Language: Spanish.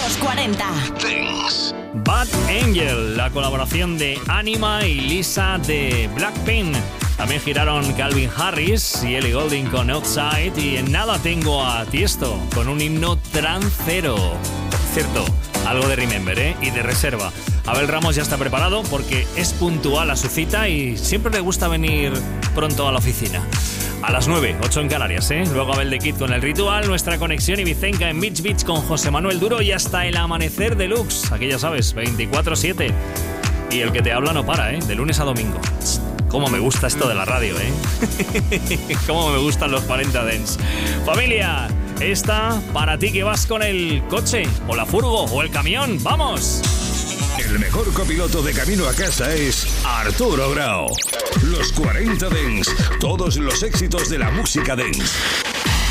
Los 40 Dance. Bad Angel, la colaboración de Anima y Lisa de Blackpink. También giraron Calvin Harris y Ellie Goulding con Outside. Y en nada tengo a Tiesto con un himno trancero. Cierto, algo de Remember, y de reserva. Abel Ramos ya está preparado porque es puntual a su cita y siempre le gusta venir pronto a la oficina. A las 9, 8 en Canarias, Luego Abel de Kid con El Ritual, nuestra conexión ibicenca en Beach Beach con José Manuel Duro y hasta el amanecer deluxe. Aquí ya sabes, 24/7. Y el que te habla no para, de lunes a domingo. Cómo me gusta esto de la radio, Cómo me gustan los 40 Dance. Familia, esta para ti que vas con el coche, o la furgo, o el camión. ¡Vamos! El mejor copiloto de camino a casa es Arturo Grau. Los 40 Dance, todos los éxitos de la música dance.